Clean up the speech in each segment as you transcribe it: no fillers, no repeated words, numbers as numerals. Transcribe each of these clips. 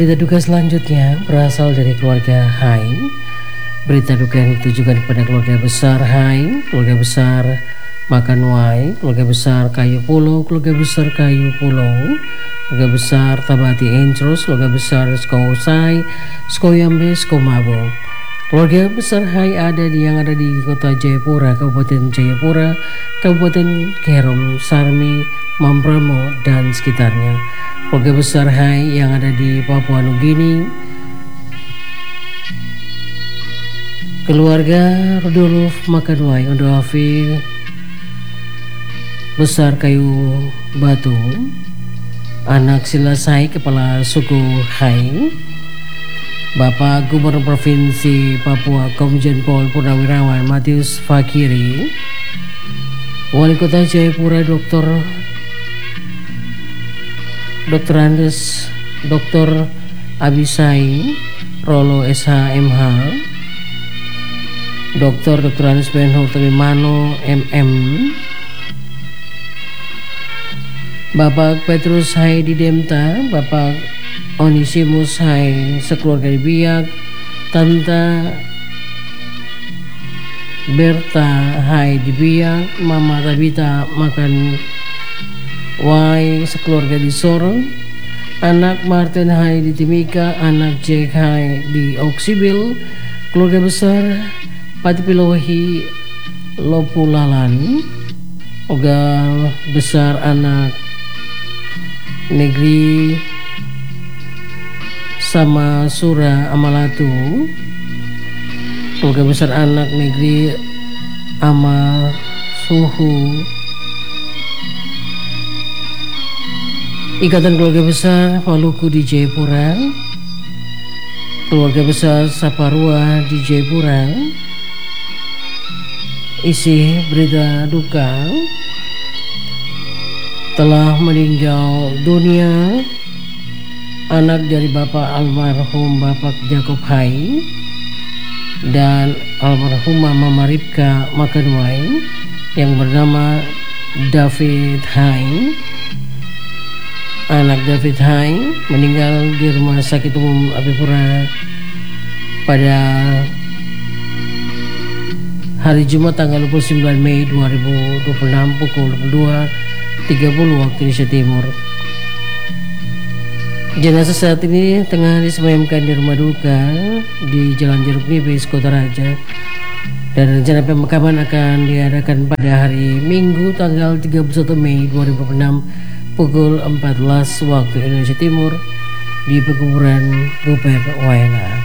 Berita duka selanjutnya berasal dari keluarga Hai. Berita duka yang ditujukan kepada keluarga besar Hai, keluarga besar Makanwai, keluarga besar Kayu Pulau, keluarga besar Kayu Pulau, keluarga besar Tabati Angels, keluarga besar Skousai, Skoyambe, Skomabo. Keluarga besar Hai yang ada di kota Jayapura, Kabupaten Jayapura, Kabupaten Kerom, Sarmi, Mambramo, dan sekitarnya. Keluarga besar Hai yang ada di Papua Nugini. Keluarga Rudolf Makanwai, Ondoafi, besar Kayu Batu, anak Silasai, kepala suku Hai, Bapak Gubernur Provinsi Papua Komjen Pol Purnawirawan Matius Fakiri, Wali Kota Jayapura Dr. Andes Dr. Abisai Rolo SHMH, Dr. Andes Benhur Trimano MM, Bapak Petrus Hai di Demta, Bapak Onisimus Hai sekeluarga di Biak, Tante Berta Hai di Biak, Mama Tabita Makan Wai sekeluarga di Sorong, anak Martin Hai di Timika, anak Jack Hai di Oksibil, keluarga besar Patipilohi Lopulalan, keluarga besar anak negeri sama Sura Amalatu, keluarga besar anak negeri Ama Suhu, Ikatan Keluarga Besar Maluku di Jayapura, keluarga besar Saparua di Jayapura. Isi berita duka: telah meninggal dunia anak dari Bapak almarhum Bapak Jacob Hai dan almarhumah Mama Ripka Makanwai yang bernama David Hai. Anak David Hai meninggal di Rumah Sakit Umum Abipura pada hari Jumat tanggal 29 Mei 2026 pukul 22.30 waktu Indonesia Timur. Jenazah saat ini tengah disemayamkan di rumah duka di Jalan Jeruk Nipis, Kota Raja, dan rencana pemakaman akan diadakan pada hari Minggu tanggal 31 Mei 2026 pukul 14 waktu Indonesia Timur di pekuburan Buper Waena.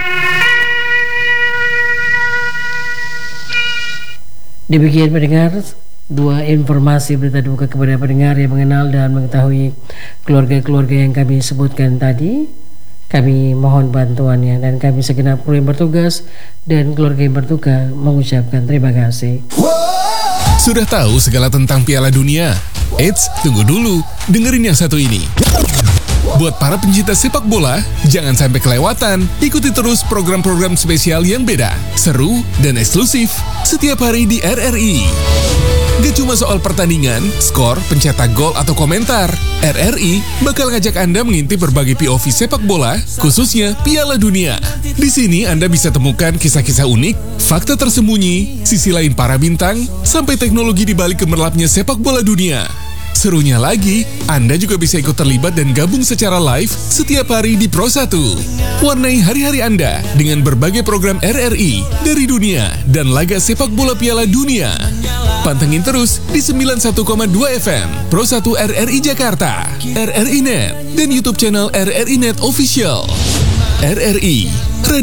Demikian pendengar, dua informasi berita duka kepada pendengar yang mengenal dan mengetahui keluarga-keluarga yang kami sebutkan tadi. Kami mohon bantuannya dan kami segenap kru yang bertugas dan keluarga yang berduka mengucapkan terima kasih. Sudah tahu segala tentang Piala Dunia? Eits, tunggu dulu, dengerin yang satu ini. Buat para pencinta sepak bola, jangan sampai kelewatan. Ikuti terus program-program spesial yang beda, seru, dan eksklusif setiap hari di RRI. Gak cuma soal pertandingan, skor, pencetak gol, atau komentar. RRI bakal ngajak Anda mengintip berbagai POV sepak bola, khususnya Piala Dunia. Di sini Anda bisa temukan kisah-kisah unik, fakta tersembunyi, sisi lain para bintang, sampai teknologi di balik gemerlapnya sepak bola dunia. Serunya lagi, Anda juga bisa ikut terlibat dan gabung secara live setiap hari di Pro 1. Warnai hari-hari Anda dengan berbagai program RRI dari dunia dan laga sepak bola Piala Dunia. Pantengin terus di 91,2 FM Pro 1 RRI Jakarta, RRI Net, dan YouTube channel RRI Net Official. RRI,